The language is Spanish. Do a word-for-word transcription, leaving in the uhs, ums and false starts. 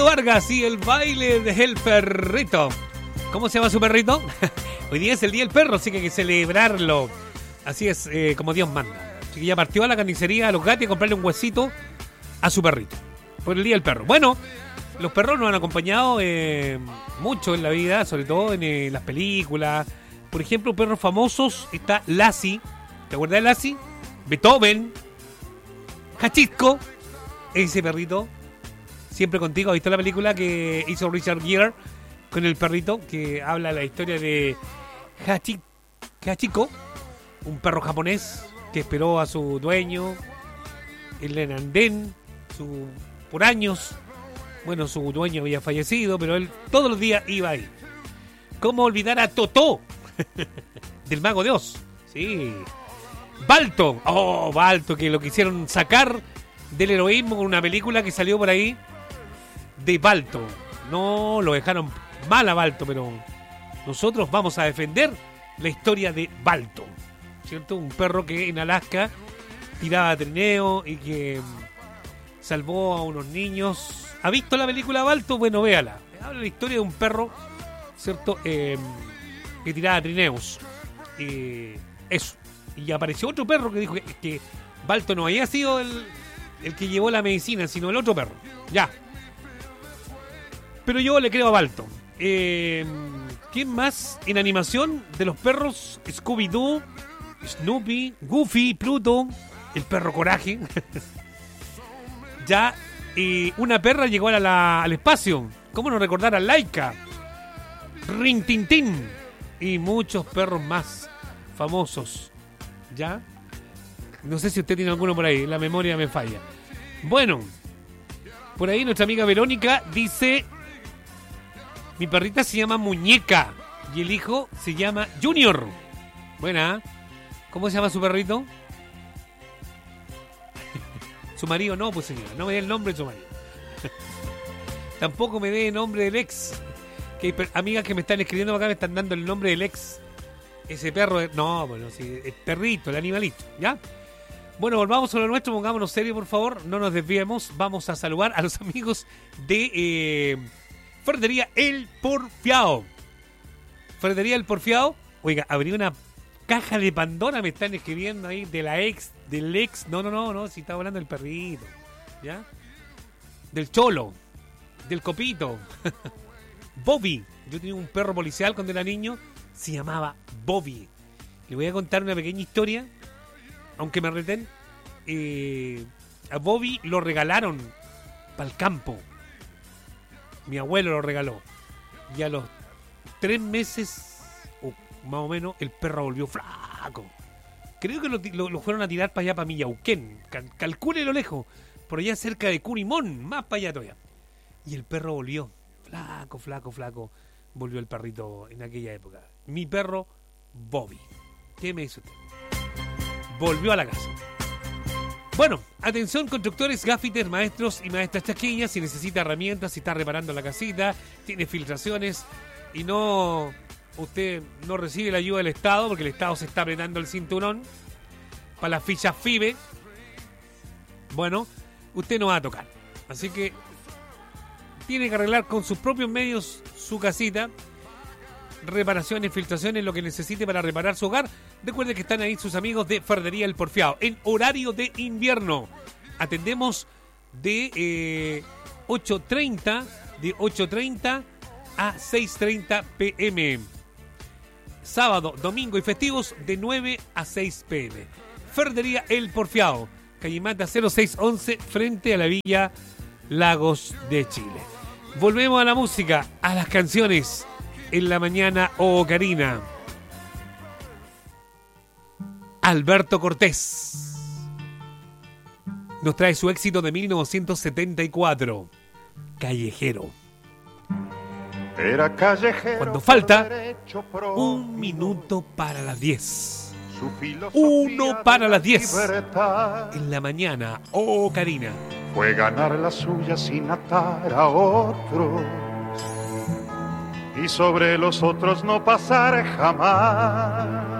Wilfrido Vargas y el baile del perrito. ¿Cómo se llama su perrito? Hoy día es el día del perro, así que hay que celebrarlo. Así es, eh, como Dios manda. Así que ya partió a la carnicería, a los gatos, a comprarle un huesito a su perrito. Por el día del perro. Bueno, los perros nos han acompañado eh, mucho en la vida, sobre todo en eh, las películas. Por ejemplo, perros famosos está Lassie. ¿Te acuerdas de Lassie? Beethoven. Hachiko. Ese perrito. Siempre contigo. ¿Has visto la película que hizo Richard Gere con el perrito? Que habla la historia de Hachi, Hachiko, un perro japonés que esperó a su dueño en el andén su, por años. Bueno, su dueño había fallecido, pero él todos los días iba ahí. ¿Cómo olvidar a Totó? Del Mago de Oz. Sí. Balto. Oh, Balto, que lo quisieron sacar del heroísmo con una película que salió por ahí de Balto. No, lo dejaron mal a Balto, pero nosotros vamos a defender la historia de Balto, ¿cierto? Un perro que en Alaska tiraba trineo y que salvó a unos niños. ¿Ha visto la película Balto? Bueno, véala. Habla la historia de un perro, ¿cierto? Eh, que tiraba trineos. Eh, eso. Y apareció otro perro que dijo que, que Balto no había sido el, el que llevó la medicina, sino el otro perro. Ya. Pero yo le creo a Balto. Eh, ¿Quién más en animación de los perros? Scooby-Doo, Snoopy, Goofy, Pluto, el perro Coraje. Ya, eh, una perra llegó a la, al espacio. ¿Cómo no recordar a Laika? Rin Tin Tin. Y muchos perros más famosos. ¿Ya? No sé si usted tiene alguno por ahí. La memoria me falla. Bueno, por ahí nuestra amiga Verónica dice: mi perrita se llama Muñeca y el hijo se llama Junior. Buena. ¿Cómo se llama su perrito? Su marido no, pues señora. No me dé el nombre de su marido. Tampoco me dé el nombre del ex. Que hay per- amigas que me están escribiendo acá me están dando el nombre del ex. Ese perro. De- no, bueno, sí, el perrito, el animalito. ¿Ya? Bueno, volvamos a lo nuestro. Pongámonos serio, por favor. No nos desviemos. Vamos a saludar a los amigos de Eh, Ferretería El Porfiao. Ferretería El Porfiao. Oiga, abrí una caja de Pandora, me están escribiendo ahí, de la ex, del ex. No, no, no, no, si estaba hablando del perrito. ¿Ya? Del cholo. Del copito. Bobby. Yo tenía un perro policial cuando era niño. Se llamaba Bobby. Le voy a contar una pequeña historia. Aunque me reten. Eh, a Bobby lo regalaron para el campo. Mi abuelo lo regaló. Y a los tres meses, o más o menos, el perro volvió flaco. Creo que lo, lo, lo fueron a tirar para allá, para Millauquén. Cal, calcule lo lejos. Por allá cerca de Curimón. Más para allá todavía. Y el perro volvió. Flaco, flaco, flaco. Volvió el perrito en aquella época. Mi perro, Bobby. ¿Qué me hizo usted? Volvió a la casa. Bueno, atención constructores, gaffiters, maestros y maestras chaqueñas. Si necesita herramientas, si está reparando la casita, tiene filtraciones y no, usted no recibe la ayuda del Estado porque el Estado se está apretando el cinturón para las fichas F I B E. Bueno, usted no va a tocar. Así que tiene que arreglar con sus propios medios su casita. Reparaciones, filtraciones, lo que necesite para reparar su hogar. Recuerde que están ahí sus amigos de Ferretería El Porfiao en horario de invierno. Atendemos de eh, ocho treinta de ocho treinta a seis treinta pm. Sábado, domingo y festivos de nueve a seis pm. Ferretería El Porfiao, calle Mata cero seis once, frente a la Villa Lagos de Chile. Volvemos a la música, a las canciones. En la mañana, oh Karina. Alberto Cortés nos trae su éxito de mil novecientos setenta y cuatro, Callejero. Era callejero. Cuando falta un minuto para las diez. Uno para las diez. En la mañana, oh Karina. Fue ganar la suya sin atar a otros. Y sobre los otros no pasar jamás.